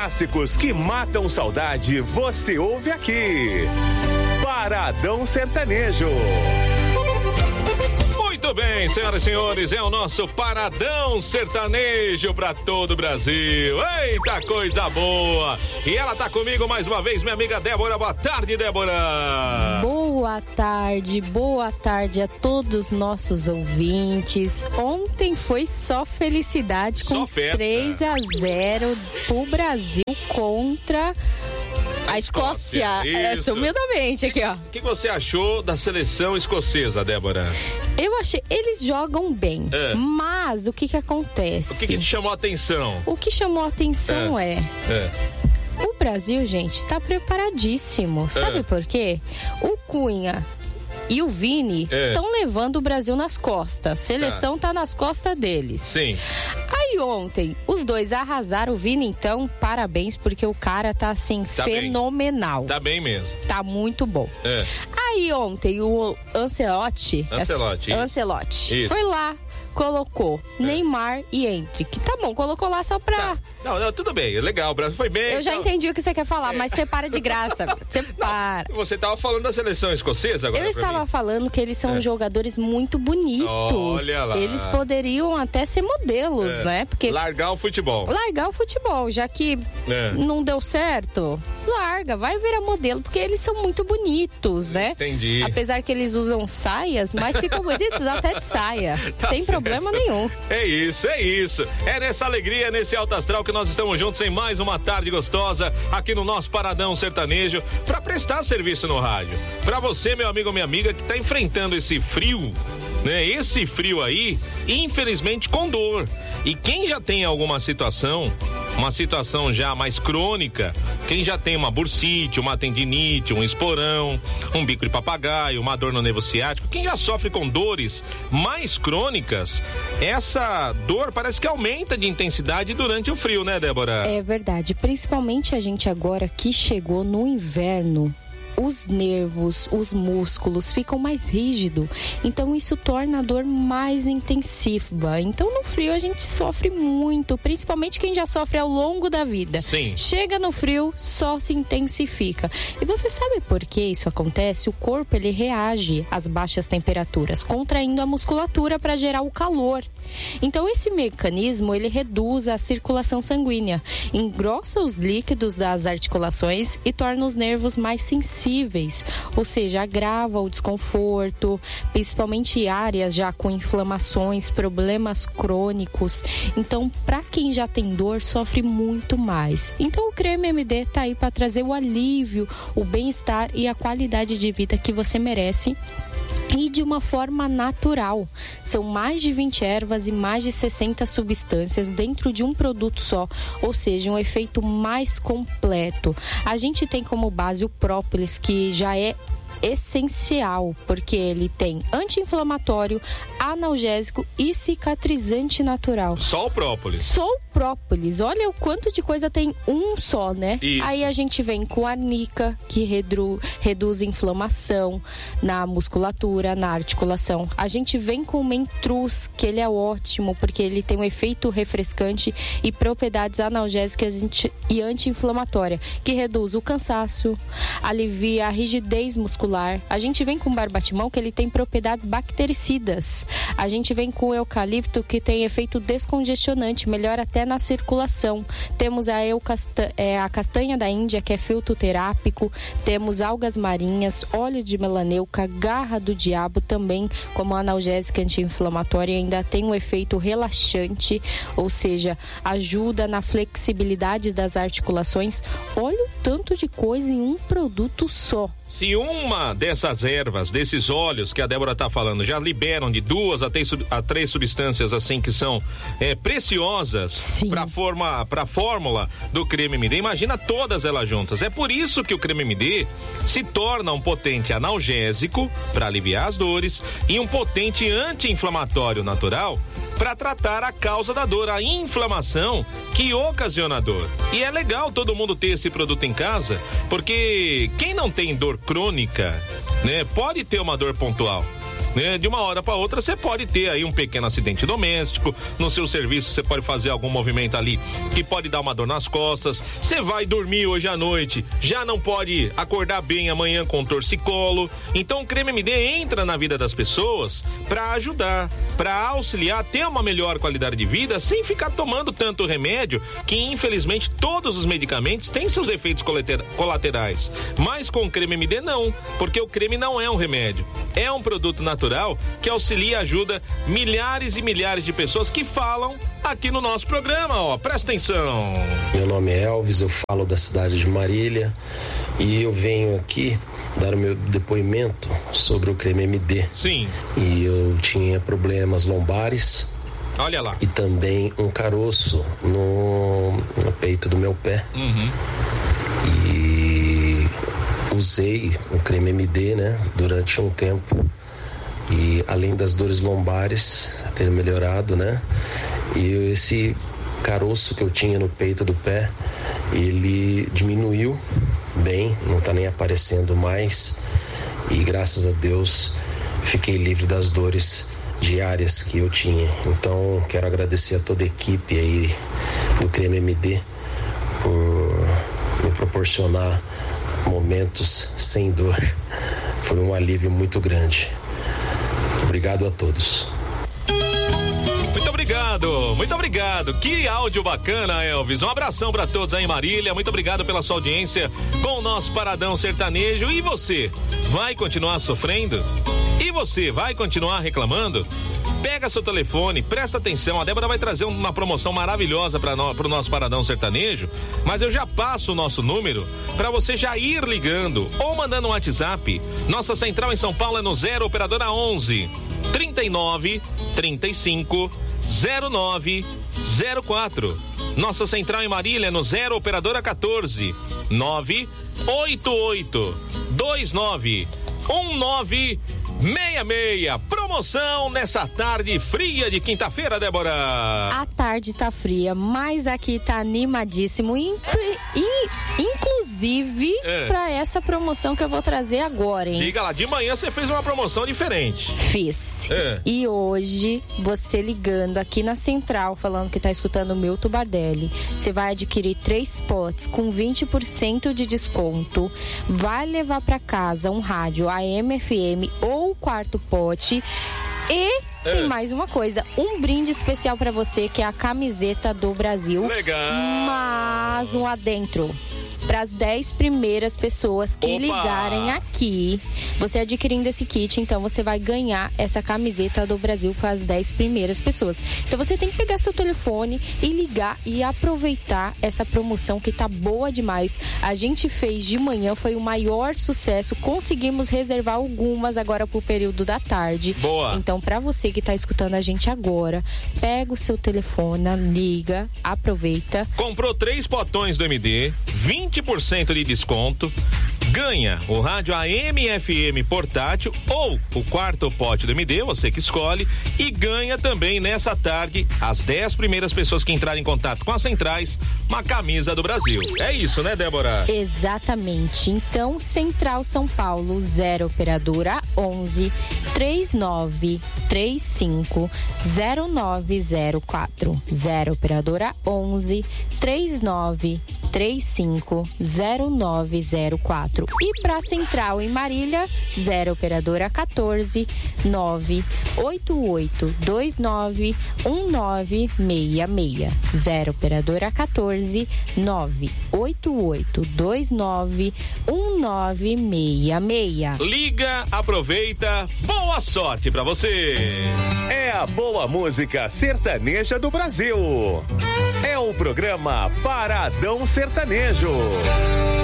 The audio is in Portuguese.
clássicos que matam saudade, você ouve aqui. Paradão Sertanejo. Muito bem, senhoras e senhores, é o nosso Paradão Sertanejo para todo o Brasil. Eita, coisa boa! E ela tá comigo mais uma vez, minha amiga Débora. Boa tarde, Débora! Boa tarde a todos os nossos ouvintes. Ontem foi só felicidade com 3-0 pro Brasil contra a Escócia. Essa humildemente aqui, ó. O que você achou da seleção escocesa, Débora? Eu achei, eles jogam bem, mas o que acontece? O que te chamou a atenção? O que chamou a atenção o Brasil, gente, tá preparadíssimo. Sabe por quê? O Cunha e o Vini estão levando o Brasil nas costas. A seleção tá nas costas deles. Sim. Aí ontem, os dois arrasaram. O Vini, então, parabéns, porque o cara tá assim, fenomenal. Tá bem mesmo. Tá muito bom. Aí ontem, o Ancelotti foi lá, colocou Neymar e Endrick. Tá bom, colocou lá só pra... Não, tudo bem, legal, o Brasil foi bem. Eu já entendi o que você quer falar, mas você para de graça. Você para. Você tava falando da seleção escocesa agora? Eu estava falando que eles são jogadores muito bonitos. Olha lá. Eles poderiam até ser modelos, né? Porque largar o futebol, já que não deu certo, larga, vai virar modelo, porque eles são muito bonitos, né? Entendi. Apesar que eles usam saias, mas ficam bonitos até de saia, sem problema nenhum. É isso. É nessa alegria, nesse alto astral que nós estamos juntos em mais uma tarde gostosa aqui no nosso Paradão Sertanejo para prestar serviço no rádio. Para você, meu amigo ou minha amiga, que tá enfrentando esse frio, né? Esse frio aí, infelizmente com dor. E quem já tem alguma situação, uma situação já mais crônica, quem já tem uma bursite, uma tendinite, um esporão, um bico de papagaio, uma dor no nervo ciático, quem já sofre com dores mais crônicas, essa dor parece que aumenta de intensidade durante o frio, né, Débora? É verdade, principalmente a gente agora que chegou no inverno. Os nervos, os músculos ficam mais rígidos, então isso torna a dor mais intensiva. Então no frio a gente sofre muito, principalmente quem já sofre ao longo da vida. Sim. Chega no frio, só se intensifica. E você sabe por que isso acontece? O corpo ele reage às baixas temperaturas, contraindo a musculatura para gerar o calor. Então esse mecanismo ele reduz a circulação sanguínea, engrossa os líquidos das articulações e torna os nervos mais sensíveis, ou seja, agrava o desconforto, principalmente áreas já com inflamações, problemas crônicos. Então, para quem já tem dor, sofre muito mais. Então o Creme MD tá aí para trazer o alívio, o bem-estar e a qualidade de vida que você merece. E de uma forma natural. São mais de 20 ervas e mais de 60 substâncias dentro de um produto só, ou seja, um efeito mais completo. A gente tem como base o própolis, que já é essencial, porque ele tem anti-inflamatório, analgésico e cicatrizante natural. Só o própolis? Só o própolis. Olha o quanto de coisa tem um só, né? Isso. Aí a gente vem com a arnica, que reduz inflamação na musculatura, na articulação. A gente vem com o mentruz, que ele é ótimo, porque ele tem um efeito refrescante e propriedades analgésicas e anti-inflamatória, que reduz o cansaço, alivia a rigidez muscular. A gente vem com o barbatimão, que ele tem propriedades bactericidas. A gente vem com o eucalipto, que tem efeito descongestionante, melhora até na circulação. Temos a castanha da Índia, que é fitoterápico. Temos algas marinhas, óleo de melaneuca, garra do diabo também, como analgésica anti-inflamatória, ainda tem um efeito relaxante, ou seja, ajuda na flexibilidade das articulaçõões. Olha o tanto de coisa em um produto só. Se uma dessas ervas, desses óleos que a Débora tá falando, já liberam de 2 a 3 substâncias assim que são preciosas para a fórmula do Creme MD, imagina todas elas juntas. É por isso que o Creme MD se torna um potente analgésico para aliviar as dores e um potente anti-inflamatório natural para tratar a causa da dor, a inflamação que ocasiona a dor. E é legal todo mundo ter esse produto em casa, porque quem não tem dor crônica, né, pode ter uma dor pontual. né? De uma hora para outra você pode ter aí um pequeno acidente doméstico, no seu serviço você pode fazer algum movimento ali que pode dar uma dor nas costas, você vai dormir hoje à noite, já não pode acordar bem amanhã com torcicolo. Então o Creme MD entra na vida das pessoas para ajudar, para auxiliar a ter uma melhor qualidade de vida sem ficar tomando tanto remédio, que infelizmente todos os medicamentos têm seus efeitos colaterais. Mas com o Creme MD não, porque o creme não é um remédio, é um produto natural que auxilia e ajuda milhares e milhares de pessoas que falam aqui no nosso programa, ó, presta atenção. Meu nome é Elvis, eu falo da cidade de Marília e eu venho aqui dar o meu depoimento sobre o Creme MD. Sim. E eu tinha problemas lombares. Olha lá. E também um caroço no peito do meu pé. E usei o Creme MD, né, durante um tempo. E além das dores lombares ter melhorado, né, e esse caroço que eu tinha no peito do pé, ele diminuiu bem, não tá nem aparecendo mais. E graças a Deus fiquei livre das dores diárias que eu tinha. Então quero agradecer a toda a equipe aí do Creme MD por me proporcionar momentos sem dor. Foi um alívio muito grande. Obrigado a todos. Muito obrigado. Que áudio bacana, Elvis. Um abração pra todos aí em Marília. Muito obrigado pela sua audiência com o nosso Paradão Sertanejo. E você, vai continuar sofrendo? E você, vai continuar reclamando? Pega seu telefone, presta atenção. A Débora vai trazer uma promoção maravilhosa pro nosso Paradão Sertanejo, mas eu já passo o nosso número pra você já ir ligando ou mandando um WhatsApp. Nossa central em São Paulo é no 0 operadora 11 39 35 09 04. Nossa central em Marília é no 0 operadora 14 988 29 1966. Promoção nessa tarde fria de quinta-feira, Débora. A tarde tá fria, mas aqui tá animadíssimo. Inclusive, pra essa promoção que eu vou trazer agora, hein? Diga lá, de manhã você fez uma promoção diferente. Fiz. E hoje, você ligando aqui na central, falando que tá escutando o Milton Bardelli, você vai adquirir 3 potes com 20% de desconto. Vai levar pra casa um rádio AM, FM ou quarto pote. E tem mais uma coisa, um brinde especial pra você, que é a camiseta do Brasil. Legal. Mas um adentro. Para as 10 primeiras pessoas que ligarem aqui, você adquirindo esse kit, então você vai ganhar essa camiseta do Brasil para as 10 primeiras pessoas. Então você tem que pegar seu telefone e ligar e aproveitar essa promoção que tá boa demais. A gente fez de manhã, foi o maior sucesso. Conseguimos reservar algumas agora pro período da tarde. Boa. Então, para você que tá escutando a gente agora, pega o seu telefone, liga, aproveita. Comprou 3 potões do MD, 20% de desconto, ganha o rádio AM FM portátil ou o quarto pote do MD, você que escolhe, e ganha também nessa tarde, as 10 primeiras pessoas que entrarem em contato com as centrais, uma camisa do Brasil. É isso, né, Débora? Exatamente. Então, Central São Paulo, 0 operadora 11 39 35 0904. 0 operadora 11 39 35 0904. E para Central em Marília, 0 operadora 14 988 29 1966. 0 operadora 14 988 29 1966. Liga, aproveita, boa sorte pra você. É a boa música sertaneja do Brasil. É o programa Paradão Sertanejo.